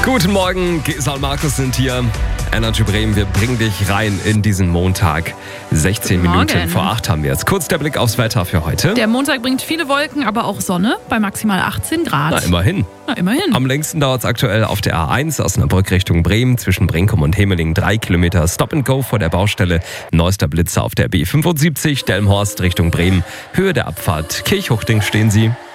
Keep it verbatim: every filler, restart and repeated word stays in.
Guten Morgen, Gesa und Markus sind hier. Energy Bremen, wir bringen dich rein in diesen Montag. sechzehn Minuten vor acht haben wir jetzt. Kurz der Blick aufs Wetter für heute. Der Montag bringt viele Wolken, aber auch Sonne bei maximal achtzehn Grad. Na, immerhin. Na, immerhin. Am längsten dauert es aktuell auf der A eins Osnabrück Richtung Bremen zwischen Brinkum und Hemeling. Drei Kilometer Stop and Go vor der Baustelle. Neuester Blitzer auf der B fünfundsiebzig Delmenhorst Richtung Bremen. Höhe der Abfahrt Kirchhuchting stehen Sie.